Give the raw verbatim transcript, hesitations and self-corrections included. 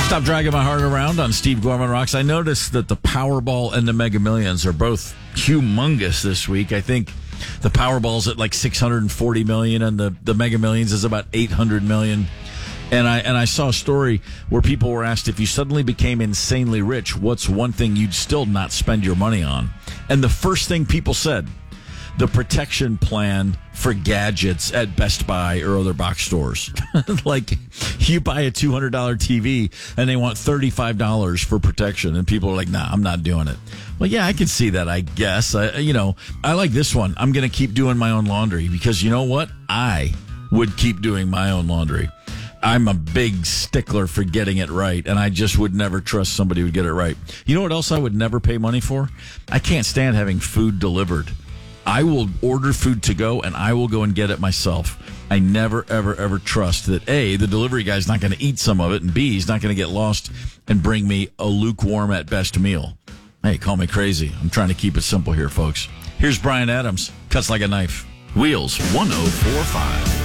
Stop dragging my heart around on Steve Gorman Rocks. I noticed that the Powerball and the Mega Millions are both humongous this week. I think the Powerball's at like six hundred forty million and the, the Mega Millions is about eight hundred million. And I and I saw a story where people were asked, if you suddenly became insanely rich, what's one thing you'd still not spend your money on? And the first thing people said, the protection plan for gadgets at Best Buy or other box stores. Like, you buy a two hundred dollars T V and they want thirty-five dollars for protection, and people are like, nah, I'm not doing it. Well, yeah, I can see that, I guess. I, you know, I like this one. I'm going to keep doing my own laundry because, you know what? I would keep doing my own laundry. I'm a big stickler for getting it right, and I just would never trust somebody who would get it right. You know what else I would never pay money for? I can't stand having food delivered. I will order food to go, and I will go and get it myself. I never, ever, ever trust that, A, the delivery guy's not going to eat some of it, and B, he's not going to get lost and bring me a lukewarm at best meal. Hey, call me crazy. I'm trying to keep it simple here, folks. Here's Bryan Adams. Cuts like a knife. Wheels one oh four point five.